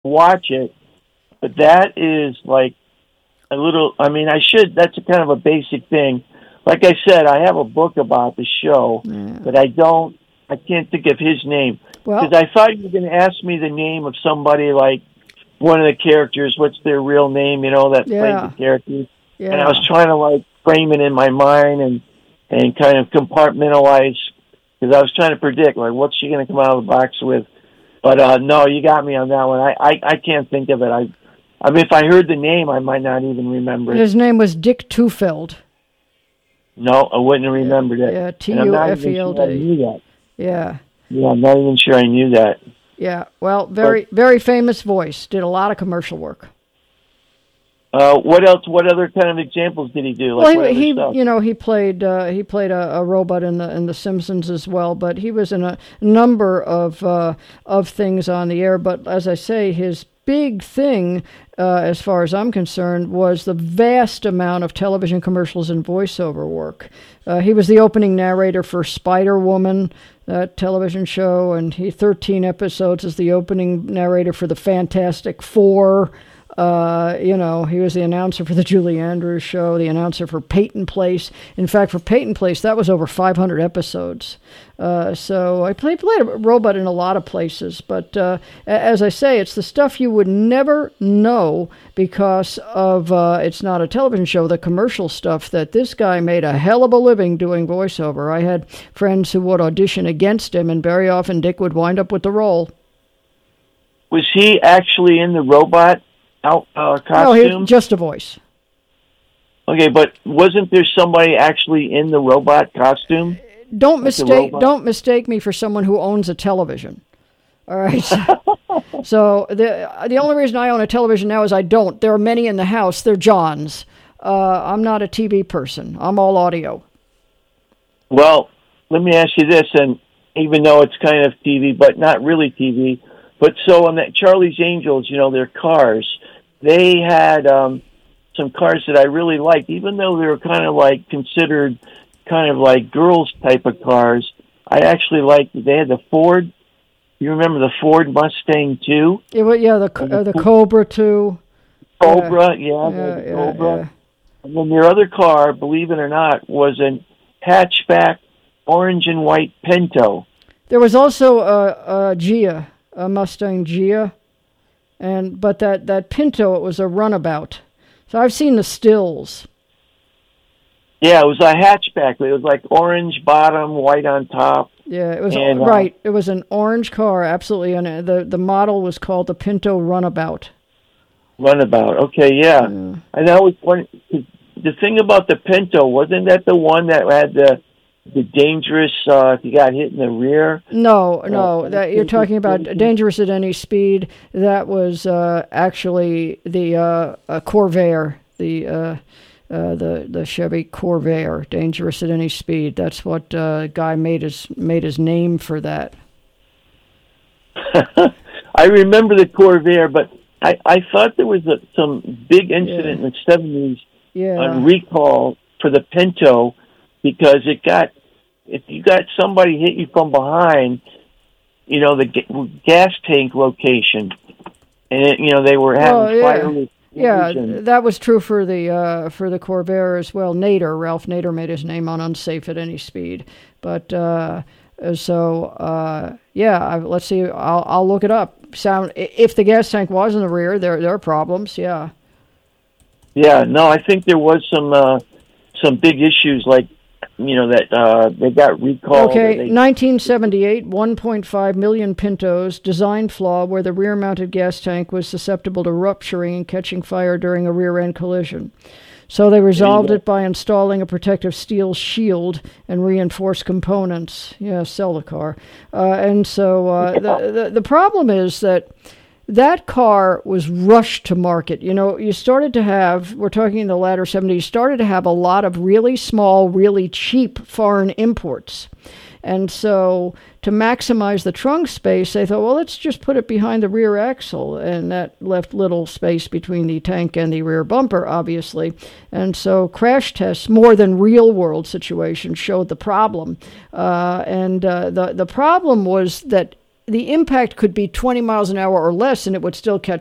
watch it, but that is like a little. I mean, I should. That's a kind of a basic thing. Like I said, I have a book about the show, but I don't. I can't think of his name because I thought you were going to ask me the name of somebody like one of the characters. What's their real name? That played the characters. Yeah. And I was trying to like frame it in my mind and kind of compartmentalize because I was trying to predict like what's she going to come out of the box with. But no, you got me on that one. I can't think of it. I mean, if I heard the name, I might not even remember it. His name was Dick Tufeld. No, I wouldn't have remembered it. Yeah, Tufeld. I knew that. Yeah. Yeah, I'm not even sure I knew that. Yeah, well, very famous voice. Did a lot of commercial work. What else? What other kind of examples did he do? Like he played a robot in the Simpsons as well. But he was in a number of things on the air. But as I say, his big thing, as far as I'm concerned, was the vast amount of television commercials and voiceover work. He was the opening narrator for Spider-Woman, that television show, and 13 episodes as the opening narrator for the Fantastic Four. He was the announcer for the Julie Andrews Show, the announcer for Peyton Place. In fact, for Peyton Place, that was over 500 episodes. So I played a robot in a lot of places. But as I say, it's the stuff you would never know because of it's not a television show, the commercial stuff that this guy made a hell of a living doing voiceover. I had friends who would audition against him, and very often Dick would wind up with the role. Was he actually in the robot costume? No, just a voice. Okay, but wasn't there somebody actually in the robot costume? Don't mistake me for someone who owns a television. All right. So the only reason I own a television now is I don't. There are many in the house. They're John's. I'm not a TV person. I'm all audio. Well, let me ask you this, and even though it's kind of TV, but not really TV, but so on that Charlie's Angels, their cars, they had some cars that I really liked, even though they were kind of like considered kind of like girls type of cars. I actually liked. They had the Ford. You remember the Ford Mustang too? The Cobra too. Cobra, the Cobra. Yeah. And then their other car, believe it or not, was an hatchback orange and white Pinto. There was also a Ghia. A Mustang Ghia, but that Pinto, it was a runabout. So I've seen the stills. Yeah, it was a hatchback. It was like orange bottom, white on top. Yeah, it was right. It was an orange car, absolutely, and the model was called the Pinto Runabout. Runabout, okay, yeah. And that was one. The thing about the Pinto, wasn't that the one that had the dangerous, if you got hit in the rear? No, that you're talking about dangerous at any speed. That was actually the Corvair, the Chevy Corvair, dangerous at any speed. That's what guy made his name for that. I remember the Corvair, but I thought there was some big incident in the 70s on recall for the Pinto, because if you got somebody hit you from behind, the gas tank location, and they were having fire. Yeah, that was true for the Corvair as well. Ralph Nader made his name on unsafe at any speed. But let's see. I'll look it up. If the gas tank was in the rear, there are problems. Yeah. Yeah. No, I think there was some big issues like. That they got recalled. Okay, 1978, 1.5 million Pintos, design flaw where the rear-mounted gas tank was susceptible to rupturing and catching fire during a rear-end collision. So they resolved it by installing a protective steel shield and reinforced components. Yeah, sell the car. The problem is that car was rushed to market. You started to have, we're talking in the latter 70s, you started to have a lot of really small, really cheap foreign imports. And so to maximize the trunk space, they thought, well, let's just put it behind the rear axle. And that left little space between the tank and the rear bumper, obviously. And so crash tests, more than real-world situations, showed the problem. The problem was that the impact could be 20 miles an hour or less, and it would still catch